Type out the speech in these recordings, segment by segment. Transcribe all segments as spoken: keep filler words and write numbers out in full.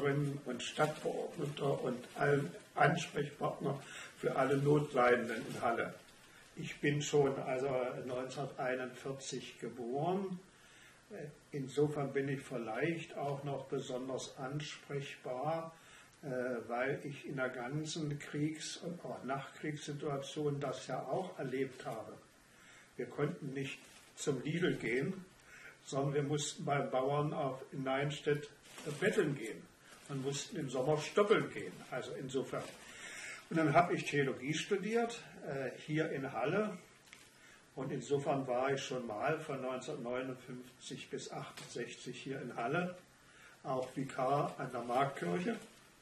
Bürgermeisterin und Stadtverordneter und allen Ansprechpartner für alle Notleidenden in Halle. Ich bin schon also neunzehnhunderteinundvierzig geboren. Insofern bin ich vielleicht auch noch besonders ansprechbar, weil ich in der ganzen Kriegs- und auch Nachkriegssituation das ja auch erlebt habe. Wir konnten nicht zum Lidl gehen, sondern wir mussten beim Bauern auf in Neinstedt betteln gehen und mussten im Sommer stoppeln gehen. Also insofern. Und dann habe ich Theologie studiert, äh, hier in Halle. Und insofern war ich schon mal von neunzehnhundertneunundfünfzig bis achtundsechzig hier in Halle, auch Vikar an der Marktkirche.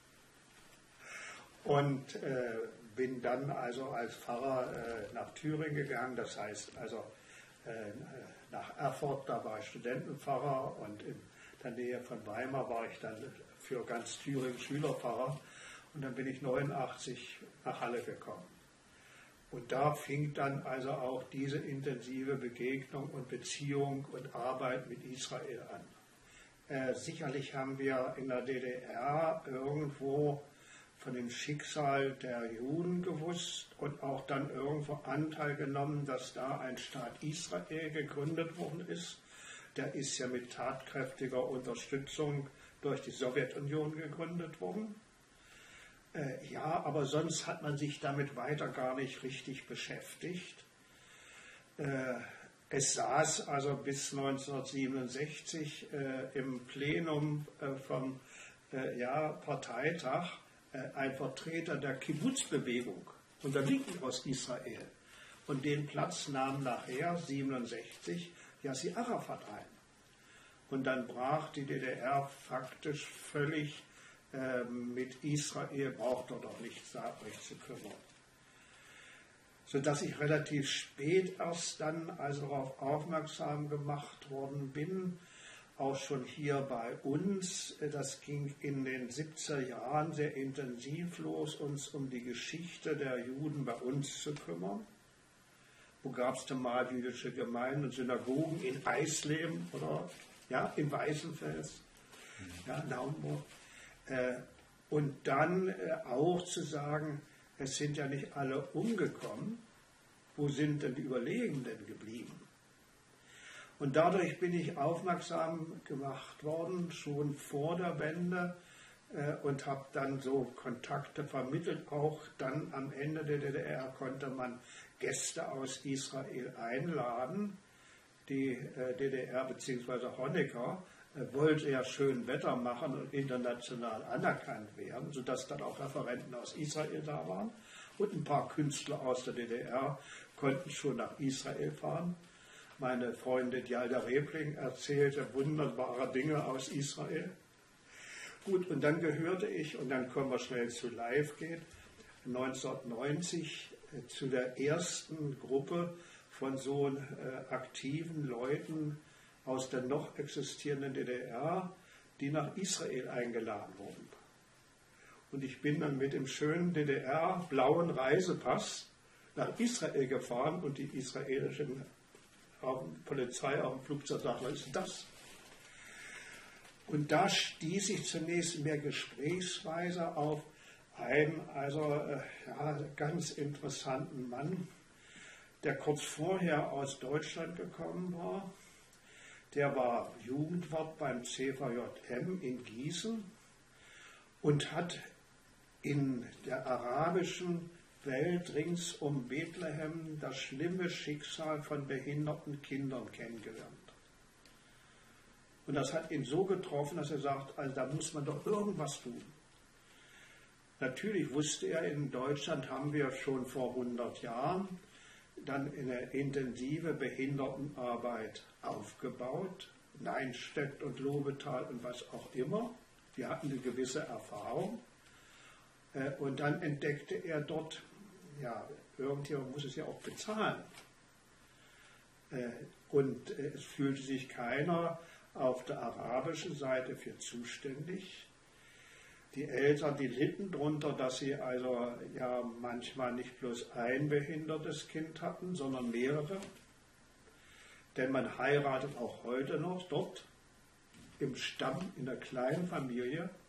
Und äh, bin dann also als Pfarrer äh, nach Thüringen gegangen, das heißt also äh, nach Erfurt, da war ich Studentenpfarrer, und in der Nähe von Weimar war ich dann für ganz Thüringen Schülerpfarrer, und dann bin ich neunundachtzig nach Halle gekommen. Und da fing dann also auch diese intensive Begegnung und Beziehung und Arbeit mit Israel an. Äh, sicherlich haben wir in der D D R irgendwo von dem Schicksal der Juden gewusst und auch dann irgendwo Anteil genommen, dass da ein Staat Israel gegründet worden ist. Der ist ja mit tatkräftiger Unterstützung durch die Sowjetunion gegründet worden. Äh, ja, aber sonst hat man sich damit weiter gar nicht richtig beschäftigt. Äh, es saß also bis neunzehnhundertsiebenundsechzig äh, im Plenum äh, vom äh, ja, Parteitag ein Vertreter der Kibbutz-Bewegung und der Linken aus Israel. Und den Platz nahm nachher, siebenundsechzig, Yasser Arafat ein. Und dann brach die D D R faktisch völlig äh, mit Israel, braucht er doch nicht sich zu kümmern. Sodass ich relativ spät erst dann also darauf aufmerksam gemacht worden bin, auch schon hier bei uns, das ging in den siebziger Jahren sehr intensiv los, uns um die Geschichte der Juden bei uns zu kümmern. Wo gab es denn mal jüdische Gemeinden und Synagogen? In Eisleben oder ja, in Weißenfels, ja, Naumburg. Äh, und dann äh, auch zu sagen, es sind ja nicht alle umgekommen, wo sind denn die Überlebenden geblieben? Und dadurch bin ich aufmerksam gemacht worden, schon vor der Wende, äh, und habe dann so Kontakte vermittelt. Auch dann am Ende der D D R konnte man Gäste aus Israel einladen. Die äh, D D R bzw. Honecker äh, wollte ja schön Wetter machen und international anerkannt werden, sodass dann auch Referenten aus Israel da waren. Und ein paar Künstler aus der D D R konnten schon nach Israel fahren. Meine Freundin Jalda Rebling erzählte wunderbare Dinge aus Israel. Gut, und dann gehörte ich, und dann kommen wir schnell zu LiveGate, neunzehnhundertneunzig äh, zu der ersten Gruppe von so äh, aktiven Leuten aus der noch existierenden D D R, die nach Israel eingeladen wurden. Und ich bin dann mit dem schönen D D R-blauen Reisepass nach Israel gefahren, und die israelischen Polizei auf dem Flugzeug sagt, was ist das? Und da stieß ich zunächst mehr gesprächsweise auf einen also, äh, ja, ganz interessanten Mann, der kurz vorher aus Deutschland gekommen war. Der war Jugendwart beim C V J M in Gießen und hat in der arabischen Welt rings um Bethlehem das schlimme Schicksal von behinderten Kindern kennengelernt. Und das hat ihn so getroffen, dass er sagt, also da muss man doch irgendwas tun. Natürlich wusste er, in Deutschland haben wir schon vor hundert Jahren dann eine intensive Behindertenarbeit aufgebaut, Neinstedt und Lobetal und was auch immer. Wir hatten eine gewisse Erfahrung. Und dann entdeckte er dort, ja, irgendjemand muss es ja auch bezahlen. Und es fühlte sich keiner auf der arabischen Seite für zuständig. Die Eltern, die litten darunter, dass sie also ja manchmal nicht bloß ein behindertes Kind hatten, sondern mehrere. Denn man heiratet auch heute noch dort im Stamm, in der kleinen Familie,